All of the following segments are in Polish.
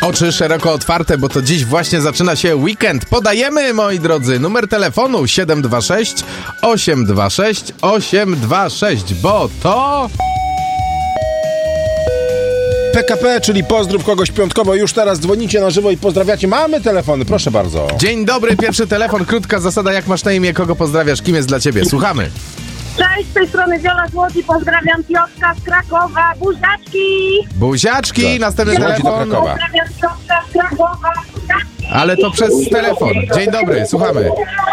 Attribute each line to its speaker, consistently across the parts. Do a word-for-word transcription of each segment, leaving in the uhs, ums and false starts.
Speaker 1: Oczy szeroko otwarte, bo to dziś właśnie zaczyna się weekend. Podajemy, moi drodzy, numer telefonu siedem dwa sześć osiem dwa sześć osiem dwa sześć, bo to...
Speaker 2: P K P, czyli pozdrów kogoś piątkowo. Już teraz dzwonicie na żywo i pozdrawiacie. Mamy telefony, proszę bardzo.
Speaker 1: Dzień dobry, pierwszy telefon, krótka zasada, jak masz na imię, kogo pozdrawiasz, kim jest dla ciebie? Słuchamy.
Speaker 3: Cześć, z tej strony Wiola z Łodzi, pozdrawiam Piotrka z Krakowa, buziaczki!
Speaker 1: Buziaczki,
Speaker 2: Tak.
Speaker 1: następny
Speaker 2: Z Łodzi do
Speaker 1: telefon.
Speaker 2: Krakowa.
Speaker 3: Pozdrawiam Piotrka z Krakowa, buziaczki!
Speaker 1: Ale to przez telefon. Dzień dobry, słuchamy.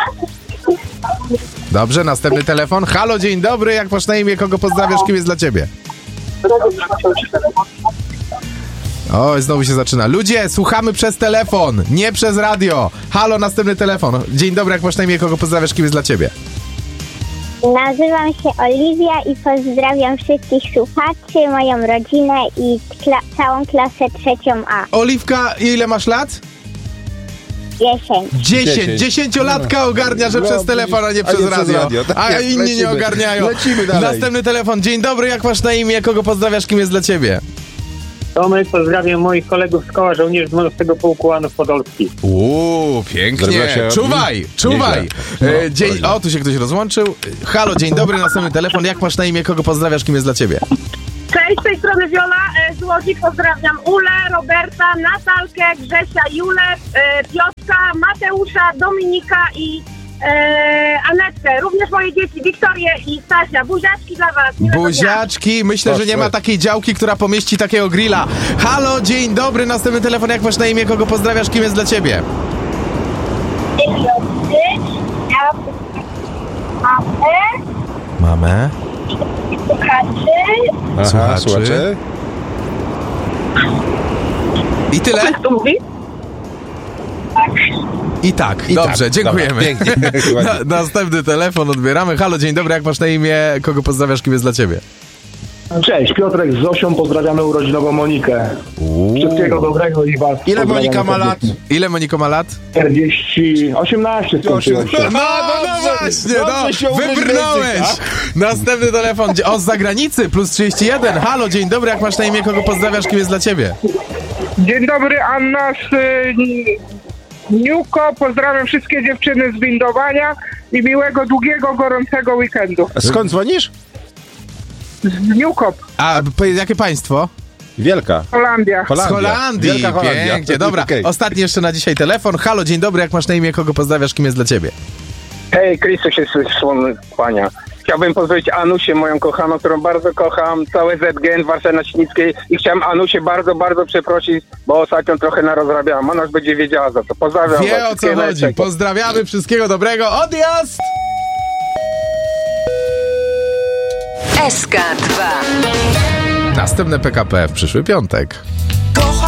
Speaker 1: Dobrze, następny telefon. Halo, dzień dobry, jak masz na imię, kogo pozdrawiasz, kim jest dla ciebie? O, znowu się zaczyna. Ludzie, słuchamy przez telefon, nie przez radio. Halo, następny telefon. Dzień dobry, jak masz na imię, kogo pozdrawiasz, kim jest dla ciebie?
Speaker 4: Nazywam się Oliwia i pozdrawiam wszystkich słuchaczy, moją rodzinę i kla- całą klasę trzecią A.
Speaker 1: Oliwka, ile masz lat?
Speaker 4: Dziesięć.
Speaker 1: Dziesięć.
Speaker 2: Dziesięć.
Speaker 1: Dziesięciolatka ogarnia, że
Speaker 2: No,
Speaker 1: przez telefon, a nie
Speaker 2: a
Speaker 1: przez
Speaker 2: nie przez
Speaker 1: radio.
Speaker 2: radio. Tak
Speaker 1: A
Speaker 2: jest,
Speaker 1: inni
Speaker 2: lecimy.
Speaker 1: nie ogarniają.
Speaker 2: Lecimy dalej.
Speaker 1: Następny telefon. Dzień dobry, jak masz na imię, kogo pozdrawiasz, kim jest dla ciebie?
Speaker 5: Tomek, pozdrawiam moich kolegów z koła żołnierzy dwunastego Pułku Anów Podolskich.
Speaker 1: Uuu, pięknie.
Speaker 2: Zrobiło się-
Speaker 1: Czuwaj, czuwaj.
Speaker 2: Nieźle.
Speaker 1: E, dzień... O, tu się ktoś rozłączył. Halo, dzień dobry, następny telefon. Jak masz na imię, kogo pozdrawiasz, kim jest dla ciebie?
Speaker 3: Cześć, z tej strony Wiola e, z Łodzi, pozdrawiam Ulę, Roberta, Natalkę, Grzesia, Julę, e, Piotrka, Mateusza, Dominika i e, Anetkę. Również moje dzieci, Wiktorię i Stasia. Buziaczki dla was. Miłego dnia.
Speaker 1: Buziaczki, myślę, że nie ma
Speaker 2: Proszę.
Speaker 1: takiej działki, która pomieści takiego grilla. Halo, dzień dobry, następny telefon. Jak masz na imię, kogo pozdrawiasz, kim jest dla ciebie?
Speaker 4: Mamy,
Speaker 1: Mamę.
Speaker 4: słuchaczy,
Speaker 2: Aha,
Speaker 1: Słuchaczy.
Speaker 2: słuchacze.
Speaker 1: I tyle?
Speaker 3: Kto mówi?
Speaker 1: I tak,
Speaker 2: I
Speaker 1: dobrze,
Speaker 2: tak.
Speaker 1: dziękujemy.
Speaker 2: Dobra, pięknie.
Speaker 1: Na, następny telefon odbieramy. Halo, dzień dobry, jak masz na imię, kogo pozdrawiasz, kim jest dla ciebie?
Speaker 6: Cześć, Piotrek z Zosią, pozdrawiamy urodzinową Monikę. Wszystkiego dobrego i was.
Speaker 2: Ile
Speaker 6: pozdrawiamy
Speaker 2: Monika ma lat?
Speaker 6: serdecznie.
Speaker 1: Ile Monika ma lat?
Speaker 6: czterdzieści, osiemnaście skończyło się.
Speaker 1: No, no,
Speaker 2: dobrze,
Speaker 1: właśnie,
Speaker 2: dobrze
Speaker 1: no,
Speaker 2: się uwierzyć,
Speaker 1: wybrnąłeś.
Speaker 2: tak?
Speaker 1: Następny telefon, o, z zagranicy, plus trzydzieści jeden. Halo, dzień dobry, jak masz na imię, kogo pozdrawiasz, kim jest dla ciebie?
Speaker 7: Dzień dobry, Anna z y, Niuko. Pozdrawiam wszystkie dziewczyny z windowania i miłego, długiego, gorącego weekendu.
Speaker 2: Skąd dzwonisz?
Speaker 7: Z Niukop,
Speaker 1: A, p- jakie państwo?
Speaker 2: Wielka.
Speaker 7: Holandia.
Speaker 1: Z
Speaker 2: Holandia.
Speaker 1: Holandii,
Speaker 2: Wielka Holandia.
Speaker 1: pięknie, dobra.
Speaker 2: Okej.
Speaker 1: Ostatni jeszcze na dzisiaj telefon. Halo, dzień dobry, jak masz na imię, kogo pozdrawiasz, kim jest dla ciebie?
Speaker 5: Hej, Chrystus jest słony kłania. Chciałbym pozdrowić Anusię, moją kochaną, którą bardzo kocham, całe Z G N Warszawy na Świnickiej i chciałem Anusię bardzo, bardzo przeprosić, bo ostatnio trochę narozrabiałam. Ona już będzie wiedziała za to. Pozdrawiam
Speaker 1: Wie
Speaker 5: was.
Speaker 1: o co
Speaker 5: Wszystkiego
Speaker 1: chodzi.
Speaker 5: najlepszego.
Speaker 1: Pozdrawiamy, wszystkiego dobrego. Odjazd!
Speaker 8: S K dwa.
Speaker 1: Następne P K P w przyszły piątek.